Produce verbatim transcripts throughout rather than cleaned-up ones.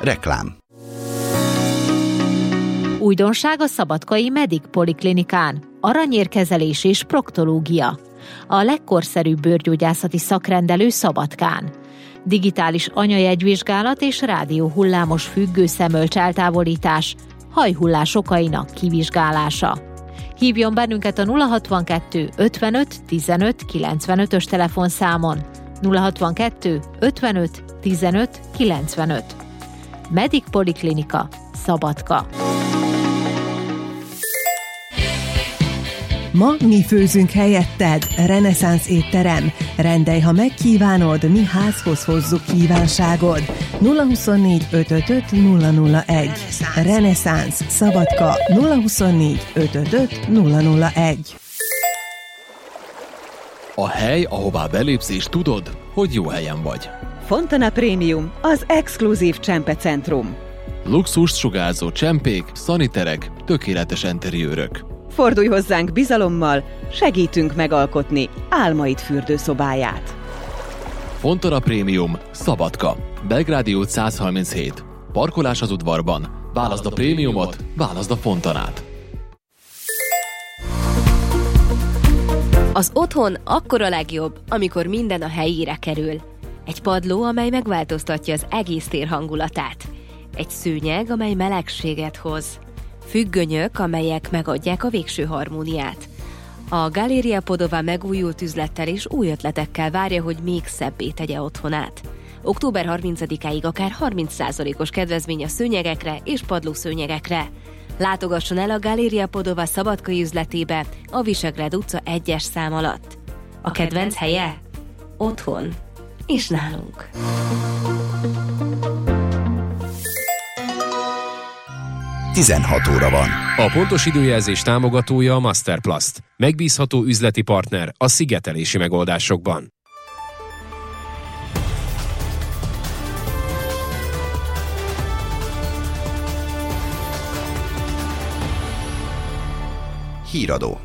Reklám. Újdonság a szabadkai Medic Poliklinikán. Aranyérkezelés és proktológia. A legkorszerűbb bőrgyógyászati szakrendelő Szabadkán. Digitális anyajegyvizsgálat és rádióhullámos függő szemölcs eltávolítás, hajhullás okainak kivizsgálása. Hívjon bennünket a nulla hatvankettő ötvenöt tizenöt kilencvenötös telefonszámon. nulla hatvankettő ötvenöt tizenöt kilencvenöt. Medic Poliklinika, Szabadka. Ma mi főzünk helyetted, reneszánsz étterem. Rendelj, ha megkívánod, mi házhoz hozzuk kívánságod. nulla huszonnégy ötvenöt nulla nulla egy. Reneszánsz, Szabadka, nulla huszonnégy ötvenöt nulla nulla egy. A hely, ahová belépsz és tudod, hogy jó helyen vagy. Fontana Premium, az exkluzív csempecentrum. Luxust sugárzó csempék, szaniterek, tökéletes enteriőrök. Fordulj hozzánk bizalommal, segítünk megalkotni álmaid fürdőszobáját. Fontana Premium, Szabadka, Belgrádi út száz harminchét. Parkolás az udvarban. Válaszd a prémiumot, válaszd a Fontanát. Az otthon akkor a legjobb, amikor minden a helyére kerül. Egy padló, amely megváltoztatja az egész tér hangulatát. Egy szőnyeg, amely melegséget hoz. Függönyök, amelyek megadják a végső harmóniát. A Galeria Podova megújult üzlettel és új ötletekkel várja, hogy még szebbé tegye otthonát. október harmincadikáig akár harminc százalékos kedvezmény a szőnyegekre és padlószőnyegekre. Látogasson el a Galeria Podova szabadkai üzletébe a Visegrád utca egyes szám alatt. A kedvenc helye? Otthon. És nálunk. tizenhat óra van. A pontos időjelzés támogatója a Masterplast. Megbízható üzleti partner a szigetelési megoldásokban. Híradó.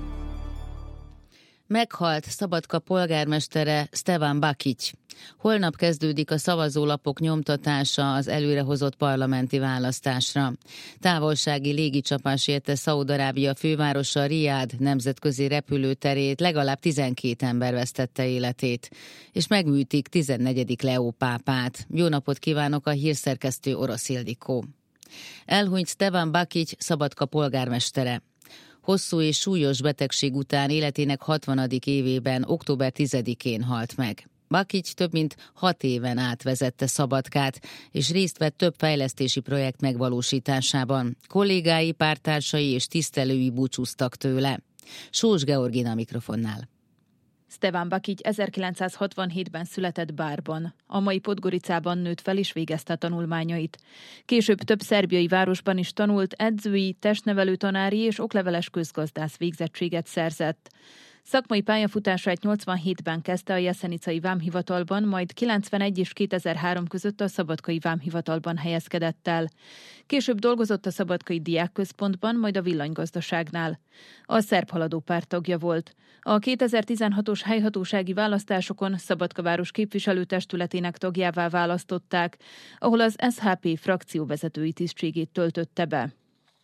Meghalt Szabadka polgármestere Stevan Bakic. Holnap kezdődik a szavazólapok nyomtatása az előrehozott parlamenti választásra. Távolsági légicsapás érte Szaúd-Arábia fővárosa Riád nemzetközi repülőterét, legalább tizenkét ember vesztette életét, és megműtik tizennegyedik Leó pápát. Jó napot kívánok, a hírszerkesztő Orosz Ildikó. Elhunyt Stevan Bakic, Szabadka polgármestere. Hosszú és súlyos betegség után életének hatvanadik évében, október tizedikén halt meg. Bakic több mint hat éven át vezette Szabadkát, és részt vett több fejlesztési projekt megvalósításában. Kollégái, pártársai és tisztelői búcsúztak tőle. Sós Georgina mikrofonnál. Stevan Bakic ezerkilencszázhatvanhétben született Bárban. A mai Podgoricában nőtt fel és végezte tanulmányait. Később több szerbiai városban is tanult, edzői, testnevelő tanári és okleveles közgazdász végzettséget szerzett. Szakmai pályafutását nyolcvanhétben kezdte a jeszenicai vámhivatalban, majd kilencvenegy és kétezer-három között a szabadkai vámhivatalban helyezkedett el. Később dolgozott a szabadkai diákközpontban, majd a villanygazdaságnál. A szerb haladó párt tagja volt. A kétezer-tizenhatos helyhatósági választásokon Szabadka város képviselőtestületének tagjává választották, ahol az es há pé frakcióvezetői tisztségét töltötte be.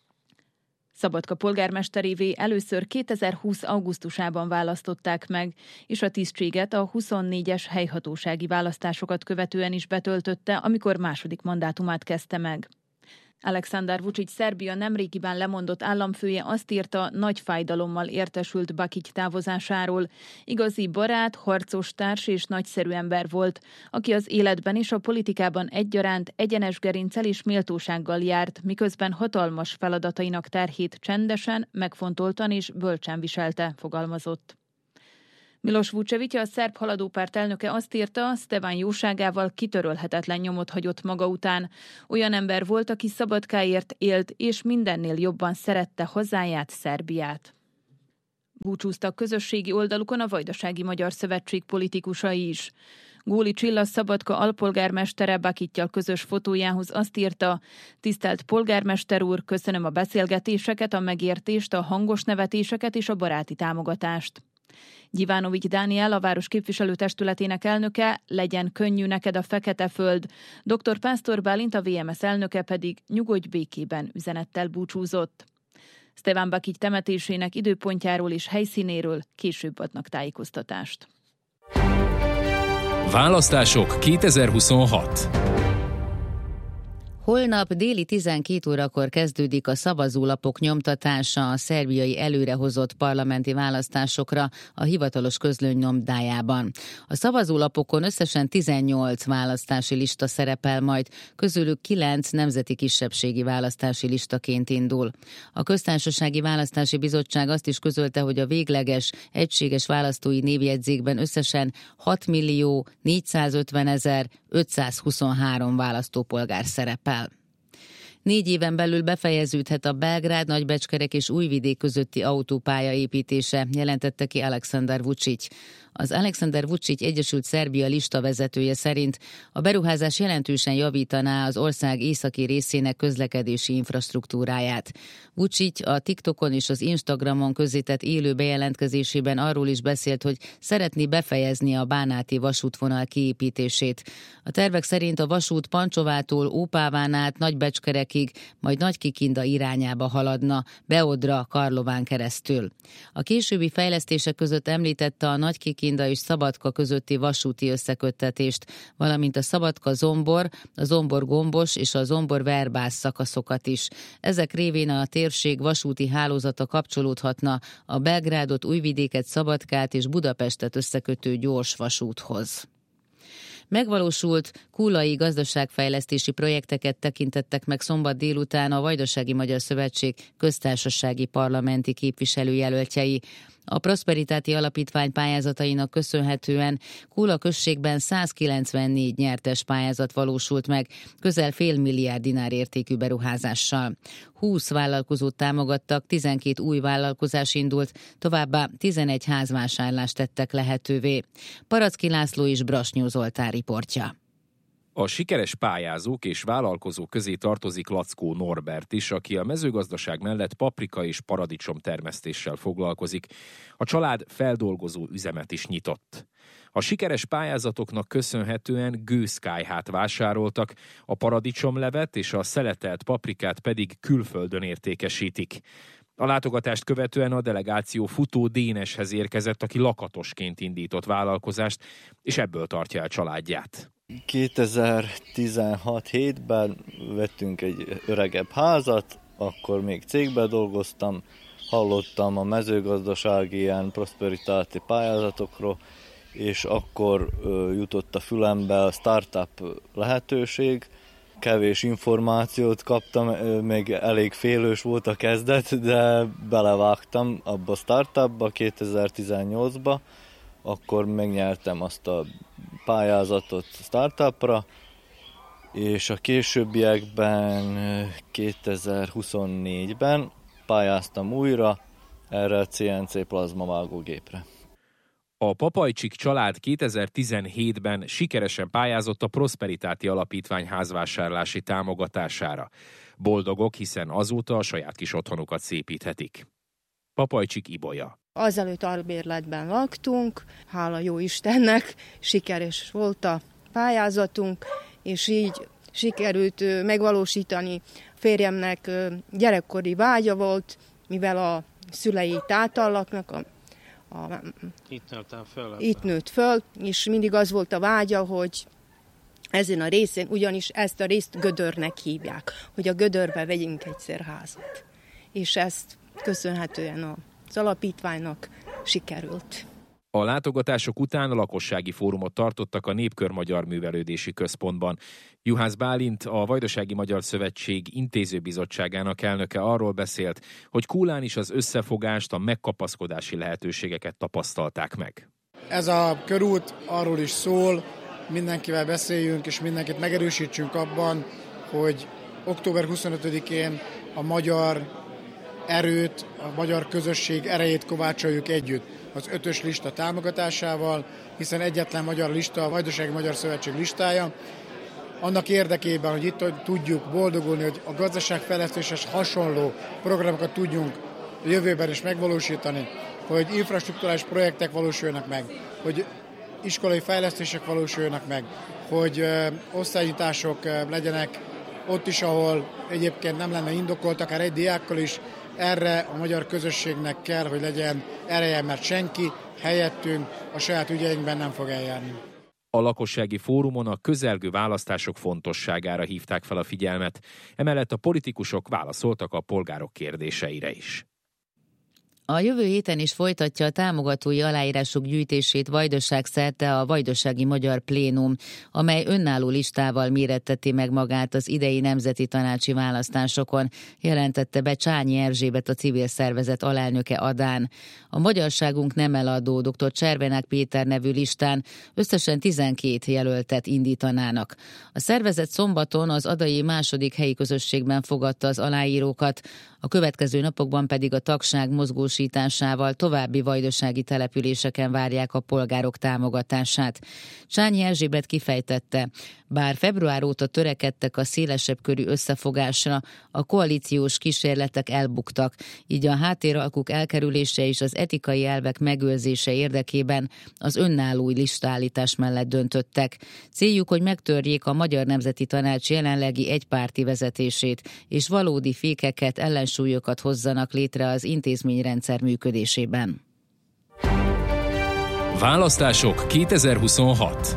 Szabadka polgármesterévé először kétezer-húsz augusztusában választották meg, és a tisztséget a huszonnégyes helyhatósági választásokat követően is betöltötte, amikor második mandátumát kezdte meg. Aleksandar Vučić Szerbia nemrégiben lemondott államfője azt írta, nagy fájdalommal értesült Bakic távozásáról. Igazi barát, harcos társ és nagyszerű ember volt, aki az életben és a politikában egyaránt egyenes gerinccel és méltósággal járt, miközben hatalmas feladatainak terhét csendesen, megfontoltan és bölcsen viselte, fogalmazott. Miloš Vučević, a szerb haladópárt elnöke azt írta, Stevan jóságával kitörölhetetlen nyomot hagyott maga után. Olyan ember volt, aki Szabadkáért élt, és mindennél jobban szerette hazáját, Szerbiát. Búcsúztak közösségi oldalukon a Vajdasági Magyar Szövetség politikusai is. Góli Csilla Szabadka alpolgármestere Bakiccal közös fotójához azt írta, tisztelt polgármester úr, köszönöm a beszélgetéseket, a megértést, a hangos nevetéseket és a baráti támogatást. Gyivanovics Dániel, a város képviselőtestületének elnöke, legyen könnyű neked a fekete föld. doktor Pásztor Bálint, a vé em es elnöke pedig nyugodj békében üzenettel búcsúzott. Stevan Bakic temetésének időpontjáról és helyszínéről később adnak tájékoztatást. Választások kétezer-huszonhat. Holnap déli tizenkét órakor kezdődik a szavazólapok nyomtatása a szerbiai előrehozott parlamenti választásokra a hivatalos közlöny nyomdájában. A szavazólapokon összesen tizennyolc választási lista szerepel, majd közülük kilenc nemzeti kisebbségi választási listaként indul. A Köztársasági Választási Bizottság azt is közölte, hogy a végleges, egységes választói névjegyzékben összesen hat millió négyszázötvenezer-ötszázhuszonhárom választópolgár szerepel. Négy éven belül befejeződhet a Belgrád, Nagybecskerek és Újvidék közötti autópálya építése, jelentette ki Aleksandar Vučić. Az Aleksandar Vučić Egyesült Szerbia listavezetője szerint a beruházás jelentősen javítaná az ország északi részének közlekedési infrastruktúráját. Vučić a TikTokon és az Instagramon közzétett élő bejelentkezésében arról is beszélt, hogy szeretné befejezni a bánáti vasútvonal kiépítését. A tervek szerint a vasút Pancsovától Ópáván át Nagybecskerekig, majd Nagykikinda irányába haladna, Beodra, Karlován keresztül. A későbbi fejlesztések között említette a Nagykikinda és Szabadka közötti vasúti összeköttetést, valamint a Szabadka-Zombor, a Zombor-Gombos és a Zombor-Verbász szakaszokat is. Ezek révén a térség vasúti hálózata kapcsolódhatna a Belgrádot, Újvidéket, Szabadkát és Budapestet összekötő gyors vasúthoz. Megvalósult kulai gazdaságfejlesztési projekteket tekintettek meg szombat délután a Vajdasági Magyar Szövetség köztársasági parlamenti képviselőjelöltjei. A Prosperitáti Alapítvány pályázatainak köszönhetően Kula községben százkilencvennégy nyertes pályázat valósult meg, közel fél milliárd dinár értékű beruházással. húsz vállalkozót támogattak, tizenkét új vállalkozás indult, továbbá tizenegy házvásárlást tettek lehetővé. Paracki László és Brasnyó Zoltán riportja. A sikeres pályázók és vállalkozók közé tartozik Lackó Norbert is, aki a mezőgazdaság mellett paprika és paradicsom termesztéssel foglalkozik. A család feldolgozó üzemet is nyitott. A sikeres pályázatoknak köszönhetően gőzkályhát vásároltak, a paradicsomlevet és a szeletelt paprikát pedig külföldön értékesítik. A látogatást követően a delegáció Futó Déneshez érkezett, aki lakatosként indított vállalkozást, és ebből tartja el családját. kétezer-tizenhat hétben vettünk egy öregebb házat, akkor még cégben dolgoztam, hallottam a mezőgazdasági ilyen prosperitáti pályázatokról, és akkor jutott a fülembe a startup lehetőség. Kevés információt kaptam, még elég félős volt a kezdet, de belevágtam abba a startupba kétezer-tizennyolcba, akkor megnyertem azt a pályázatot startupra, és a későbbiekben kétezer-huszonnégyben pályáztam újra erre a cé en cé plazmavágógépre. A Papajcsik család kétezer-tizenhétben sikeresen pályázott a Prosperitáti Alapítvány házvásárlási támogatására. Boldogok, hiszen azóta a saját kis otthonukat szépíthetik. Papajcsik Ibolya. Azelőtt albérletben laktunk, hála jó Istennek, sikeres volt a pályázatunk, és így sikerült megvalósítani. Férjemnek gyerekkori vágya volt, mivel a szülei itt átallaknak, a, a, itt, nőttem föl, itt nőtt föl, és mindig az volt a vágya, hogy ezen a részén, ugyanis ezt a részt Gödörnek hívják, hogy a Gödörbe vegyünk egyszer házat. És ezt köszönhetően az alapítványnak sikerült. A látogatások után a lakossági fórumot tartottak a Népkör Magyar Művelődési Központban. Juhász Bálint, a Vajdasági Magyar Szövetség intézőbizottságának elnöke arról beszélt, hogy Kulán is az összefogást, a megkapaszkodási lehetőségeket tapasztalták meg. Ez a körút arról is szól, mindenkivel beszéljünk és mindenkit megerősítsünk abban, hogy október huszonötödikén a magyar erőt, a magyar közösség erejét kovácsoljuk együtt az ötös lista támogatásával, hiszen egyetlen magyar lista, a Vajdasági Magyar Szövetség listája, annak érdekében, hogy itt tudjuk boldogulni, hogy a gazdaságfejlesztéshez hasonló programokat tudjunk jövőben is megvalósítani, hogy infrastruktúrális projektek valósuljanak meg, hogy iskolai fejlesztések valósuljanak meg, hogy osztálynyitások legyenek ott is, ahol egyébként nem lenne indokolt, akár egy diákkal is. Erre a magyar közösségnek kell, hogy legyen ereje, mert senki helyettünk a saját ügyeinkben nem fog eljárni. A lakossági fórumon a közelgő választások fontosságára hívták fel a figyelmet, emellett a politikusok válaszoltak a polgárok kérdéseire is. A jövő héten is folytatja a támogatói aláírások gyűjtését Vajdaság szerte a Vajdasági Magyar Plénum, amely önálló listával méretteti meg magát az idei nemzeti tanácsi választásokon, jelentette be Csányi Erzsébet, a civil szervezet alelnöke Adán. A Magyarságunk nem eladó dr. Cservenák Péter nevű listán összesen tizenkét jelöltet indítanának. A szervezet szombaton az adai második helyi közösségben fogadta az aláírókat, a következő napokban pedig a tagság mozgósításával további vajdasági településeken várják a polgárok támogatását. Csányi Erzsébet kifejtette, bár február óta törekedtek a szélesebb körű összefogásra, a koalíciós kísérletek elbuktak, így a háttéralkuk elkerülése és az etikai elvek megőrzése érdekében az önálló listállítás mellett döntöttek. Céljuk, hogy megtörjék a Magyar Nemzeti Tanács jelenlegi egypárti vezetését, és valódi fékeket, ellensúlyokat hozzanak létre az intézményrendszer működésében. Választások kétezer-huszonhat.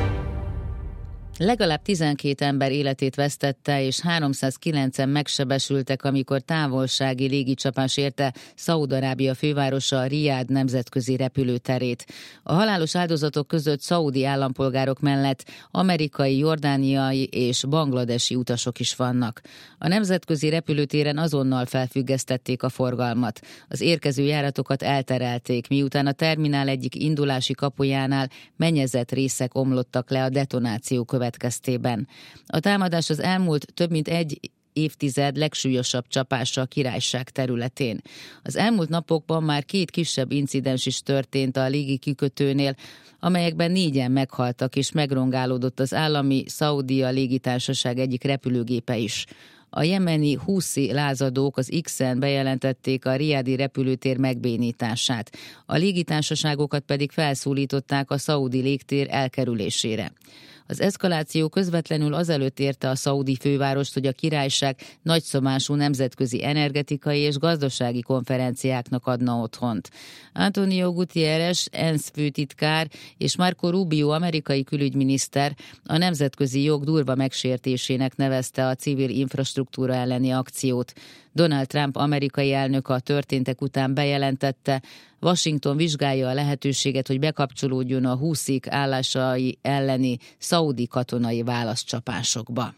Legalább tizenkét ember életét vesztette, és háromszázkilencen megsebesültek, amikor távolsági légicsapás érte Szaúd-Arábia fővárosa Riád nemzetközi repülőterét. A halálos áldozatok között szaúdi állampolgárok mellett amerikai, jordániai és bangladesi utasok is vannak. A nemzetközi repülőtéren azonnal felfüggesztették a forgalmat. Az érkező járatokat elterelték, miután a terminál egyik indulási kapujánál mennyezett részek omlottak le a detonáció következtében. következtében. A támadás az elmúlt több mint egy évtized legsúlyosabb csapása a Királyság területén. Az elmúlt napokban már két kisebb incidens is történt a légi kikötőnél, amelyekben négyen meghaltak, és megrongálódott az állami Szaudia légitársaság egyik repülőgépe is. A jemeni húszi lázadók az X-en bejelentették a riádi repülőtér megbénítását. A légitársaságokat pedig felszólították a szaudi légtér elkerülésére. Az eszkaláció közvetlenül azelőtt érte a szaudi fővárost, hogy a királyság nagyszabású nemzetközi energetikai és gazdasági konferenciáknak adna otthont. Antonio Guterres, ENSZ főtitkár, és Marco Rubio, amerikai külügyminiszter a nemzetközi jog durva megsértésének nevezte a civil infrastruktúra elleni akciót. Donald Trump amerikai elnök a történtek után bejelentette, Washington vizsgálja a lehetőséget, hogy bekapcsolódjon a húszik állásai elleni szaudi katonai válaszcsapásokba.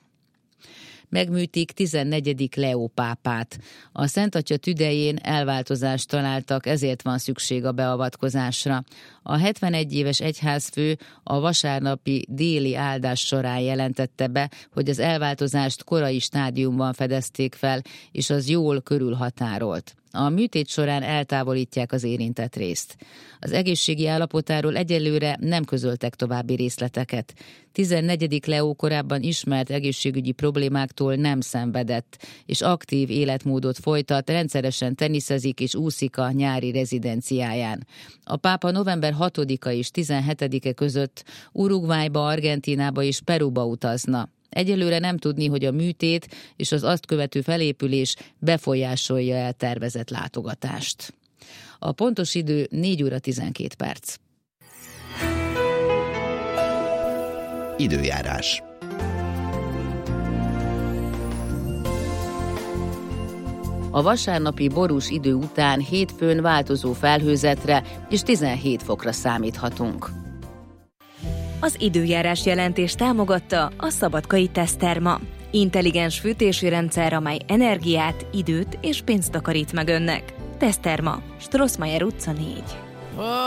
Megműtik tizennegyedik Leó pápát. A Szent Atya tüdején elváltozást találtak, ezért van szükség a beavatkozásra. A hetvenegy éves egyházfő a vasárnapi déli áldás során jelentette be, hogy az elváltozást korai stádiumban fedezték fel, és az jól körülhatárolt. A műtét során eltávolítják az érintett részt. Az egészségi állapotáról egyelőre nem közöltek további részleteket. tizennegyedik Leó korábban ismert egészségügyi problémáktól nem szenvedett, és aktív életmódot folytat, rendszeresen teniszezik és úszik a nyári rezidenciáján. A pápa november hatodika és tizenhetedike között Uruguayba, Argentínába és Peruba utazna. Egyelőre nem tudni, hogy a műtét és az azt követő felépülés befolyásolja el tervezett látogatást. A pontos idő négy óra tizenkét perc. Időjárás. A vasárnapi borús idő után hétfőn változó felhőzetre és tizenhét fokra számíthatunk. Az időjárás jelentés támogatta a Szabadkai Teszterma. Intelligens fűtési rendszer, amely energiát, időt és pénzt takarít meg önnek. Teszterma, Strossmayer utca négy.